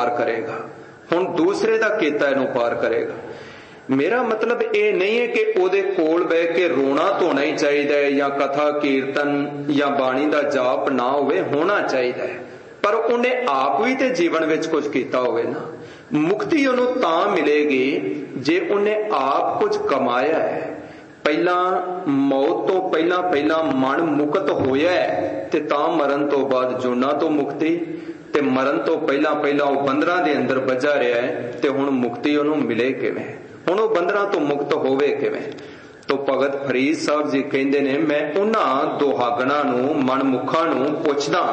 पार करेगा, हुण दूसरे दा कीता इहनूं पार करेगा। मेरा मतलब ये नहीं है कि उहदे कोल बह के रोना धोना ही चाहिए या कथा कीर्तन या बाणी दा जाप ना होवे, होना चाहिए, पर उन्हें आप भी तो जीवन विच कुछ कीता होवे ना। मुक्ति उहनूं तां मिलेगी जे उन्हें आप कुछ कमाया है। पहला मौत तो पहला मन मुक्त होया है ते तां मरण तो बाद जोना तो मुक्ति, ते मरण तो पहला वह बंधना दे अंदर बजा रहा है, ते हुण मुक्ति उहनूं मिले किवें, हुण वह बंधना तो मुक्त होवे किवें। तो भगत फरीद साहब जी कहंदे ने, मैं उन्हां दुहागणां नूं मनमुखां नूं पुछदा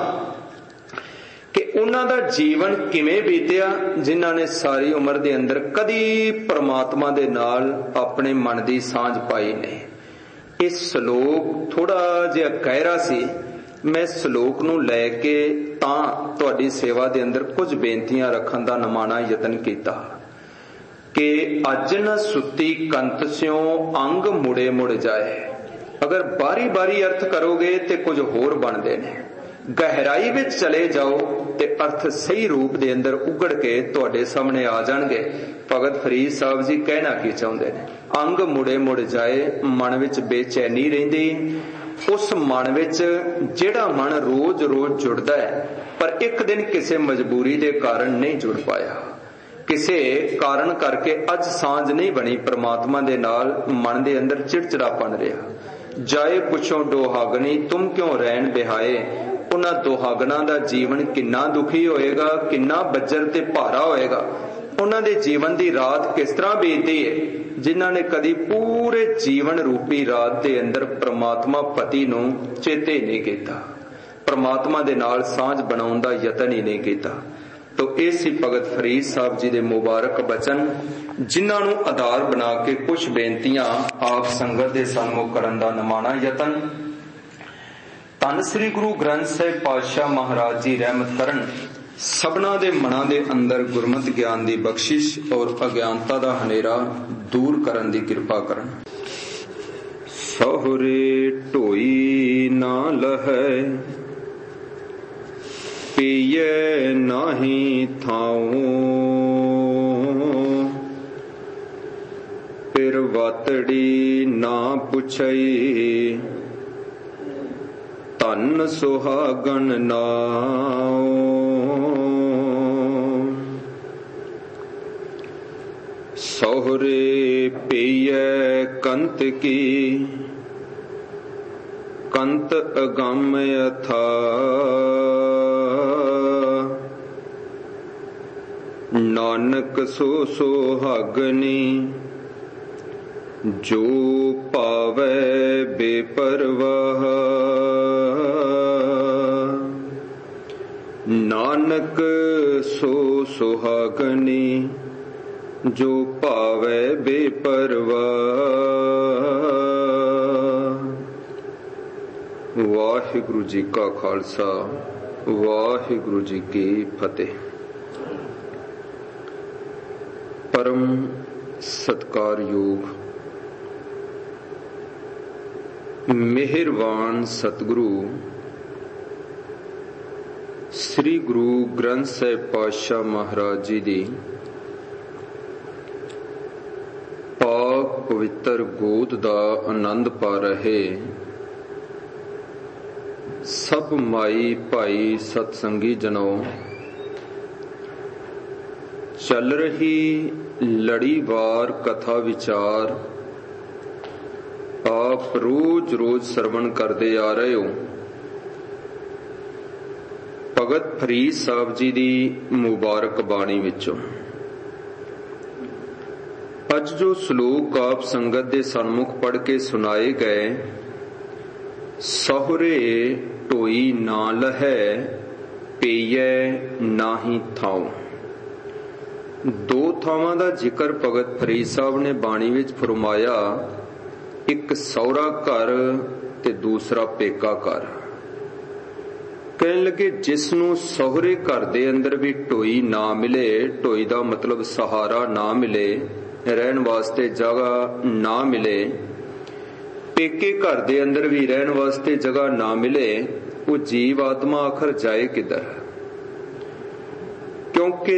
कि उन्हां दा जीवन किवें बीतिया जिन्हां ने सारी उम्र दे अंदर कदी परमात्मा दे नाल अपने मन दी सांझ पाई नहीं। इस श्लोक थोड़ा जिहा गहरा सी, मैं श्लोक नूं लैके तां तुहाडी सेवा दे अंदर कुछ बेनतियां रखण दा नमाणा यतन कीता कि अज न सुती कंत स्यों अंग मुड़े मुड़ जाए। अगर बारी बारी अर्थ करोगे तो कुछ होर बनते ने, गहराई विच चले जाओ ते अर्थ सही रूप दे अंदर उगड़ के तुहाडे सामने आ जाणगे। भगत फरीद साहब जी कहना की चाहुंदे ने, अंग मुड़े मुड़ जाए, मन विच बेचैनी रहिंदी। उस मन विच जिहड़ा मन रोज रोज जुड़दा है पर एक दिन किसी मजबूरी दे कारण नहीं जुड़ पाया, किसी कारण करके अज सांझ नहीं बनी परमात्मा दे नाल, मन दे अंदर चिड़चिड़ापन रहा। जाए पुछो दुहागनी तुम क्यों रहन बिहाए, उन्हां दुहागणां दा जीवन किन्ना दुखी होएगा, किन्ना बज्जर ते भारा होएगा। उन्हां दे जीवन दी रात किस तरह बीतदी है जिन्हां ने कदी पूरे जीवन रूपी रात दे अंदर परमात्मा पति नूं चेते नहीं कीता, परमात्मा दे नाल सांझ बनाउण दा यतन ही नहीं कीता। तो ये सी भगत फरीद साहब जी दे मुबारक बचन, जिन्हां नूं आधार बना के कुछ बेनतियां आप संगत दे सन्मुख करन दा नमाणा यतन। धन श्री गुरु ग्रंथ साहिब पातशाह महाराज जी रहमत करन, सबना दे मनां दे अंदर गुरमत ज्ञान दी बख्शिश और अज्ञानता दा हनेरा दूर करन दी कृपा करन। सहुरे ढोई ना लहै पिए नाही थाऊं, फिर वातड़ी ना पुछई धन सुहागन नाओ। सहुरे पिए कंत की कंत अगम अथा, नानक सो सुहागनी जो पावै बेपरवाह। नानक सो सुहागनी जो पावै बेपरवाह। वाहिगुरु जी का खालसा, वाहिगुरु जी की फतेह। परम सत्कार योग मेहरबान सतगुरु श्री गुरु ग्रंथ साहिब पातशाह महाराज जी दी पाक पवित्र गोद दा आनंद पा रहे सब माई भाई सतसंगी जनों, चल रही लड़ीवार कथा विचार आप रोज रोज श्रवण करते आ रहे हो। भगत फरीद साहब जी दी मुबारक बाणी विचों अज जो श्लोक आप संगत दे सन्मुख पढ़ के सुनाए गए, सहुरे ढोई ना लहै पेयै नाही थाऊं। दो थावां दा जिक्र भगत फरीद साहब ने बाणी विच फरमाया, एक सौरा घर ते दूसरा पेका घर। कहन लगे जिसनों सहुरे घर दे अंदर भी ढोई ना मिले, ढोई दा मतलब सहारा ना मिले, रहन वास्ते जगह ना मिले, पेके घर दे अंदर भी रहन वास्ते जगह ना मिले, वो जीव आत्मा आखिर जाए किधर? क्योंकि